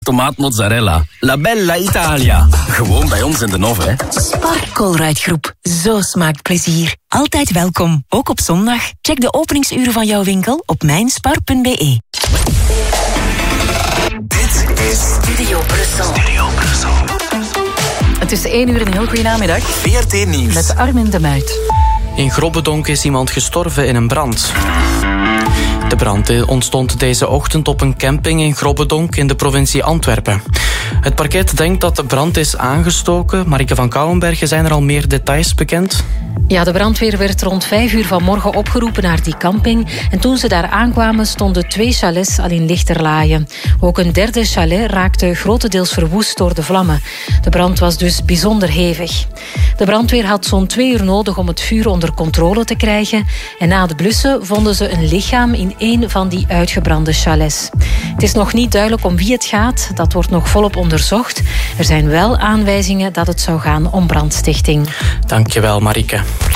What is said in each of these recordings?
tomaatmozzarella. La Bella Italia. Gewoon bij ons in de Nov, hè. Spar Colruyt Groep. Zo smaakt plezier. Altijd welkom, ook op zondag. Check de openingsuren van jouw winkel op mijnspar.be. Dit is Studio Brussel. Het is 1 uur, een heel goede namiddag. VRT Nieuws. Met Armin de Muit. In Grobbedonk is iemand gestorven in een brand. De brand ontstond deze ochtend op een camping in Grobbedonk in de provincie Antwerpen. Het parket denkt dat de brand is aangestoken. Marike van Kouwenbergen, zijn er al meer details bekend? Ja, de brandweer werd rond 5 uur vanmorgen opgeroepen naar die camping. En toen ze daar aankwamen stonden 2 chalets al in lichterlaaien. Ook een derde chalet raakte grotendeels verwoest door de vlammen. De brand was dus bijzonder hevig. De brandweer had zo'n 2 uur nodig om het vuur onder controle te krijgen. En na het blussen vonden ze een lichaam in een van die uitgebrande chalets. Het is nog niet duidelijk om wie het gaat. Dat wordt nog volop onderzocht. Er zijn wel aanwijzingen dat het zou gaan om brandstichting. Dankjewel, Marike.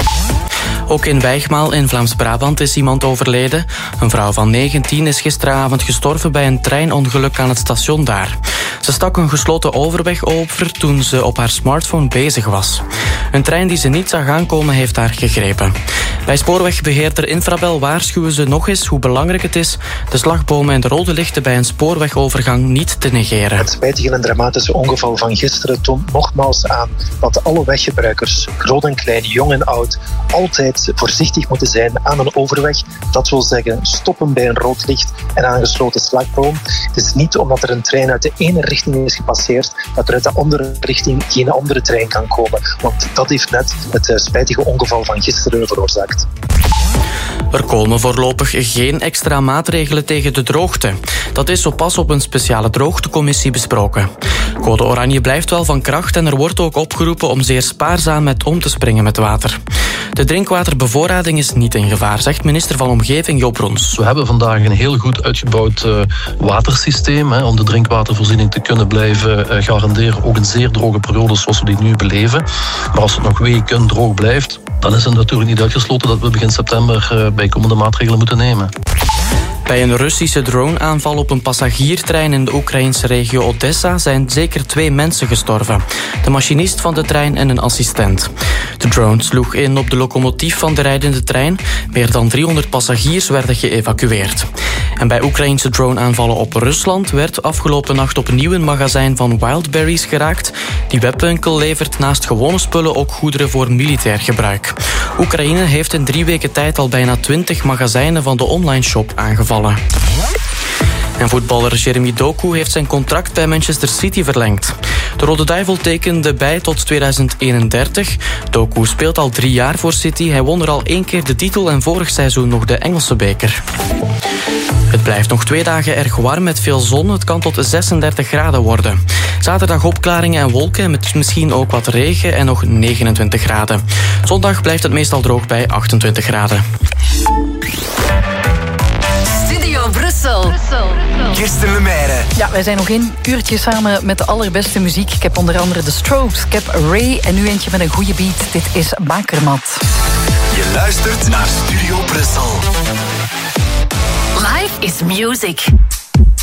Ook in Wijgmaal in Vlaams-Brabant is iemand overleden. Een vrouw van 19 is gisteravond gestorven bij een treinongeluk aan het station daar. Ze stak een gesloten overweg over toen ze op haar smartphone bezig was. Een trein die ze niet zag aankomen heeft haar gegrepen. Bij spoorwegbeheerder Infrabel waarschuwen ze nog eens hoe belangrijk het is de slagbomen en de rode lichten bij een spoorwegovergang niet te negeren. Het spijtige en dramatische ongeval van gisteren toont nogmaals aan dat alle weggebruikers, groot en klein, jong en oud, altijd voorzichtig moeten zijn aan een overweg. Dat wil zeggen stoppen bij een rood licht en aangesloten slagboom. Het is niet omdat er een trein uit de ene richting is gepasseerd dat er uit de andere richting geen andere trein kan komen. Want dat heeft net het spijtige ongeval van gisteren veroorzaakt. Er komen voorlopig geen extra maatregelen tegen de droogte. Dat is zo pas op een speciale droogtecommissie besproken. Code Oranje blijft wel van kracht en er wordt ook opgeroepen om zeer spaarzaam met om te springen met water. De drinkwaterbevoorrading is niet in gevaar, zegt minister van Omgeving Joop Roens. We hebben vandaag een heel goed uitgebouwd watersysteem om de drinkwatervoorziening te kunnen blijven garanderen. Ook in zeer droge periodes zoals we die nu beleven. Maar als het nog weken droog blijft, dan is het natuurlijk niet uitgesloten dat we begin september bijkomende maatregelen moeten nemen. Bij een Russische droneaanval op een passagiertrein in de Oekraïnse regio Odessa zijn zeker 2 mensen gestorven. De machinist van de trein en een assistent. De drone sloeg in op de locomotief van de rijdende trein. Meer dan 300 passagiers werden geëvacueerd. En bij Oekraïnse droneaanvallen op Rusland werd afgelopen nacht opnieuw een magazijn van Wildberries geraakt. Die webwinkel levert naast gewone spullen ook goederen voor militair gebruik. Oekraïne heeft in 3 weken tijd al bijna 20 magazijnen van de online shop aangevallen. En voetballer Jeremy Doku heeft zijn contract bij Manchester City verlengd. De Rode Duivel tekende bij tot 2031. Doku speelt al 3 jaar voor City. Hij won er al 1 keer de titel en vorig seizoen nog de Engelse beker. Het blijft nog 2 dagen erg warm met veel zon. Het kan tot 36 graden worden. Zaterdag opklaringen en wolken met misschien ook wat regen en nog 29 graden. Zondag blijft het meestal droog bij 28 graden. Studio Brussel. Kirsten Lemaire. Ja, wij zijn nog 1 uurtje samen met de allerbeste muziek. Ik heb onder andere The Strokes, ik heb Ray en nu eentje met een goede beat. Dit is Bakermat. Je luistert naar Studio Brussel. Life is music.